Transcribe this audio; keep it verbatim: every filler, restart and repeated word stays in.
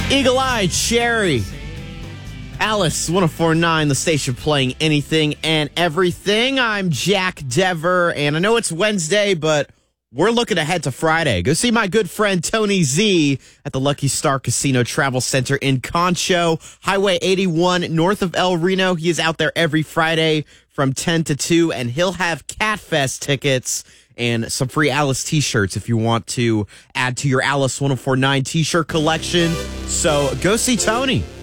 Eagle Eye Cherry. Alice, one oh four point nine, the station playing anything and everything. I'm Jack Dever, and I know it's Wednesday, but we're looking ahead to Friday. Go see my good friend Tony Z at the Lucky Star Casino Travel Center in Concho, Highway eighty-one, north of El Reno. He is out there every Friday from ten to two, and he'll have Catfest tickets and some free Alice t-shirts if you want to add to your Alice one oh four point nine t-shirt collection. So go see Tony.